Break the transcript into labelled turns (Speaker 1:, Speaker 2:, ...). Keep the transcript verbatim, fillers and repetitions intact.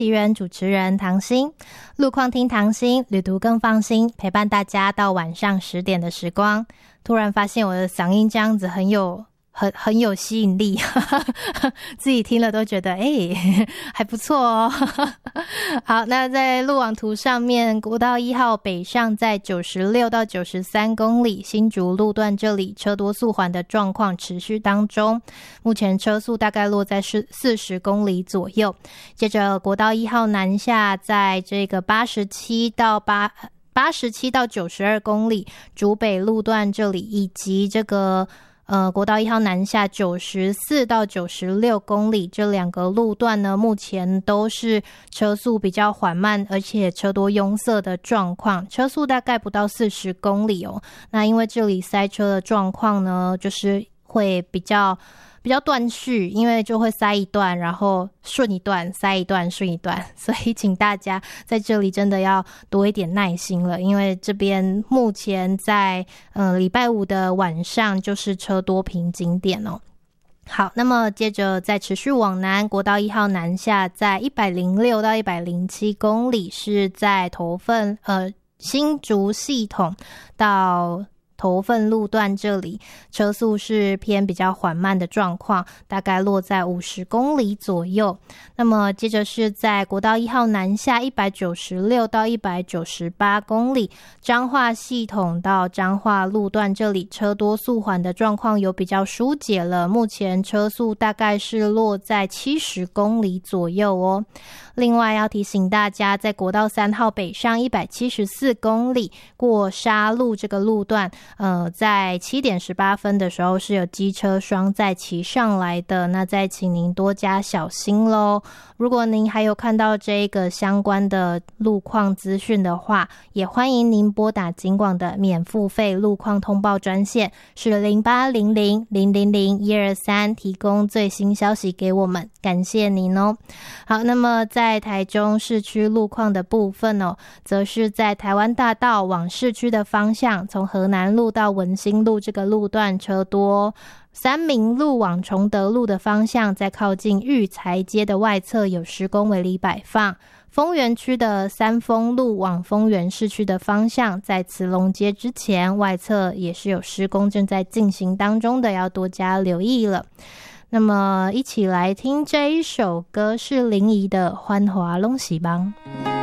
Speaker 1: 艺人主持人唐心，路况听唐心，旅途更放心，陪伴大家到晚上十点的时光。突然发现我的嗓音这样子很有很很有吸引力，自己听了都觉得哎、欸、还不错哦。好，那在路网图上面，国道一号北上在九十六到九十三公里，新竹路段这里车多速缓的状况持续当中，目前车速大概落在四十公里左右。接着国道一号南下，在这个八十七到八八十七到九十二公里，竹北路段这里以及这个呃，国道一号南下九十四到九十六公里这两个路段呢，目前都是车速比较缓慢，而且车多拥塞的状况，车速大概不到四十公里哦。那因为这里塞车的状况呢，就是会比较比较断续，因为就会塞一段，然后顺一段，塞一段，顺一段，所以请大家在这里真的要多一点耐心了，因为这边目前在呃礼拜五的晚上就是车多瓶颈点哦。好，那么接着再持续往南，国道一号南下在一百零六到一百零七公里，是在头份呃新竹系统到头份路段这里车速是偏比较缓慢的状况，大概落在五十公里左右。那么接着是在国道一号南下一百九十六到一百九十八公里，彰化系统到彰化路段这里车多速缓的状况有比较疏解了，目前车速大概是落在七十公里左右哦。另外要提醒大家，在国道三号北上一百七十四公里过沙路这个路段，呃，在七点十八分的时候是有机车双载骑上来的，那再请您多加小心咯。如果您还有看到这个相关的路况资讯的话，也欢迎您拨打警广的免付费路况通报专线，是零八零零零零零一二三，提供最新消息给我们，感谢您哦。好，那么在台中市区路况的部分哦，则是在台湾大道往市区的方向，从河南路到文心路这个路段车多，三民路往崇德路的方向，在靠近育才街的外侧有施工围篱摆放。丰原区的三丰路往丰原市区的方向，在慈龙街之前外侧也是有施工正在进行当中的，要多加留意了。那么一起来听这一首歌，是林怡的《欢华拢是梦》。